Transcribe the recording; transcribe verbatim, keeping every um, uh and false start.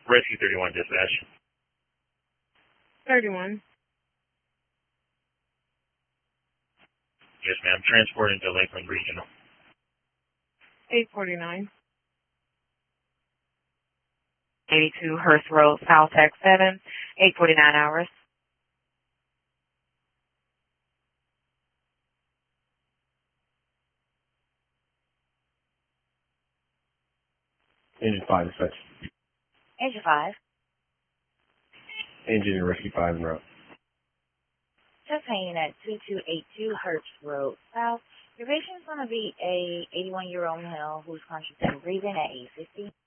Rescue thirty-one dispatch. thirty-one. Yes, ma'am. Transporting to Lakeland Regional. eight forty-nine. eighty-two Hearst Road, South Tech seven, eight forty-nine hours. Engine five dispatch. Engine five. Engine and Rescue five en route. Just hanging at two two eight two Hearst Road, South. Your patient's going to be a eighty-one-year-old male who's conscious and breathing at eight fifty.